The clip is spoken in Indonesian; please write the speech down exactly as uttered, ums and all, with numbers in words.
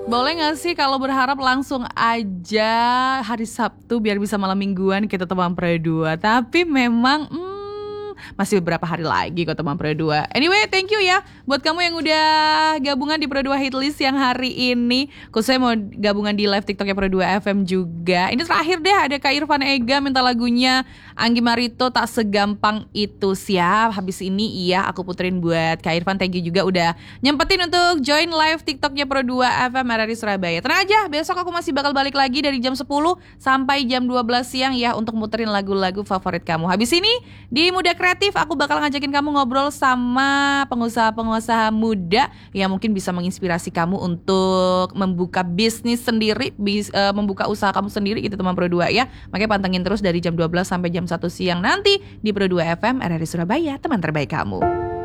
Boleh gak sih kalau berharap langsung aja hari Sabtu biar bisa malam mingguan kita teman Pro dua. Tapi memang hmm, masih beberapa hari lagi kok teman Pro dua. Anyway, thank you ya buat kamu yang udah gabungan di Pro dua Hitlist yang hari ini. Khususnya mau gabungan di live TikToknya Pro dua F M juga. Ini terakhir deh, ada Kak Irfan Ega minta lagunya Anggi Marito, Tak Segampang Itu. Siap, habis ini iya aku puterin buat Kak Irfan. Thank you juga udah nyempetin untuk join live TikToknya Pro dua F M R R I Surabaya. Tenang aja, besok aku masih bakal balik lagi dari jam sepuluh sampai jam dua belas siang ya untuk muterin lagu-lagu favorit kamu. Habis ini di Muda Kreatif aku bakal ngajakin kamu ngobrol sama pengusaha-pengusaha muda yang mungkin bisa menginspirasi kamu untuk membuka bisnis sendiri, bis, uh, membuka usaha kamu sendiri gitu teman Pro dua ya. Makanya pantengin terus dari jam dua belas sampai jam satu siang nanti di Pro dua F M R R I Surabaya, teman terbaik kamu.